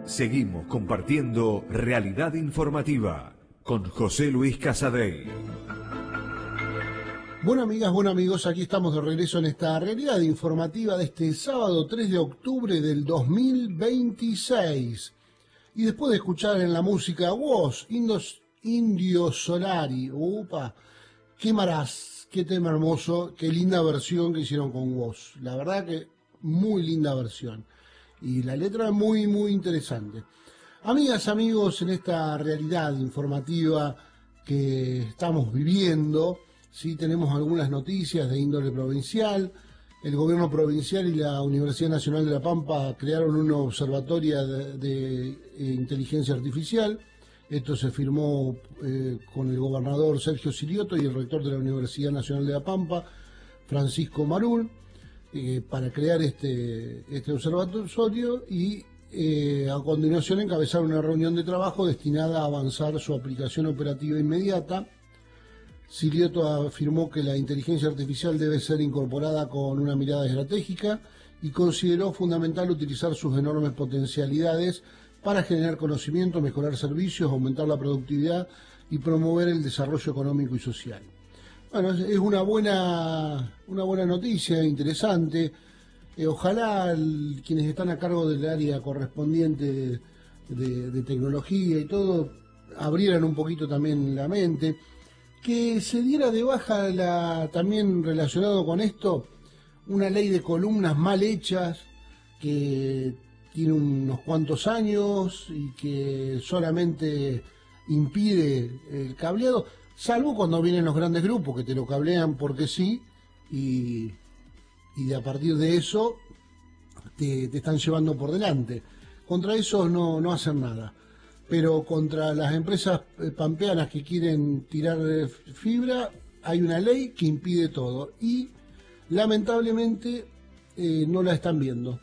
Seguimos compartiendo Realidad Informativa con José Luis Casadei. Bueno, amigas, bueno, amigos, aquí estamos de regreso en esta Realidad Informativa de este sábado 3 de octubre del 2026. Y después de escuchar en la música Woz, Indio Solari, upa, qué maraz, qué tema hermoso, qué linda versión que hicieron con Woz. La verdad que muy linda versión. Y la letra muy, muy interesante. Amigas, amigos, en esta realidad informativa que estamos viviendo, sí tenemos algunas noticias de índole provincial. El gobierno provincial y la Universidad Nacional de La Pampa crearon una observatoria de inteligencia artificial. Esto se firmó con el gobernador Sergio Silioto y el rector de la Universidad Nacional de La Pampa, Francisco Marul, para crear este observatorio y a continuación encabezar una reunión de trabajo destinada a avanzar su aplicación operativa inmediata. Silioto afirmó que la inteligencia artificial debe ser incorporada con una mirada estratégica y consideró fundamental utilizar sus enormes potencialidades para generar conocimiento, mejorar servicios, aumentar la productividad y promover el desarrollo económico y social. Bueno, es una buena noticia, interesante. Ojalá quienes están a cargo del área correspondiente de tecnología y todo abrieran un poquito también la mente. Que se diera de baja, también relacionado con esto, una ley de columnas mal hechas que tiene unos cuantos años y que solamente impide el cableado, salvo cuando vienen los grandes grupos que te lo cablean porque sí, y de a partir de eso te están llevando por delante. Contra eso no hacen nada. Pero contra las empresas pampeanas que quieren tirar fibra, hay una ley que impide todo. Y lamentablemente no la están viendo.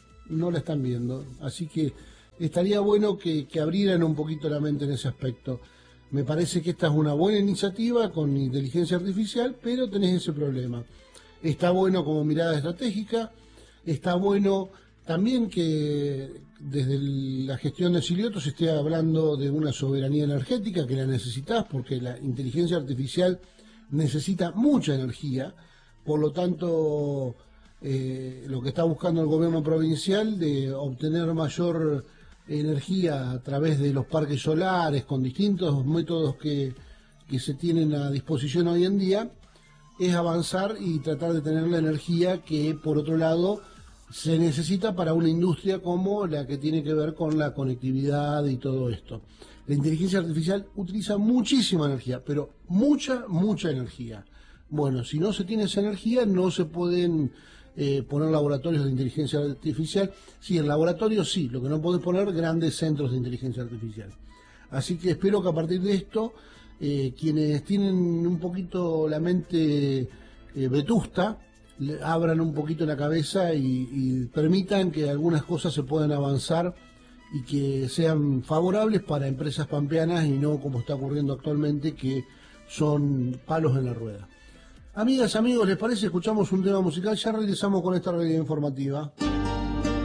Así que estaría bueno que abrieran un poquito la mente en ese aspecto. Me parece que esta es una buena iniciativa con inteligencia artificial, pero tenés ese problema. Está bueno como mirada estratégica, está bueno también que desde la gestión de Silioto se esté hablando de una soberanía energética que la necesitas porque la inteligencia artificial necesita mucha energía, por lo tanto lo que está buscando el gobierno provincial de obtener mayor energía a través de los parques solares con distintos métodos que se tienen a disposición hoy en día es avanzar y tratar de tener la energía que por otro lado se necesita para una industria como la que tiene que ver con la conectividad y todo esto. La inteligencia artificial utiliza muchísima energía, pero mucha energía. Bueno, si no se tiene esa energía, no se pueden poner laboratorios de inteligencia artificial. Sí, en laboratorios sí, lo que no podés poner grandes centros de inteligencia artificial. Así que espero que a partir de esto, quienes tienen un poquito la mente vetusta, abran un poquito la cabeza y permitan que algunas cosas se puedan avanzar y que sean favorables para empresas pampeanas y no como está ocurriendo actualmente, que son palos en la rueda. Amigas, amigos, ¿les parece? Escuchamos un tema musical, ya regresamos con esta realidad informativa.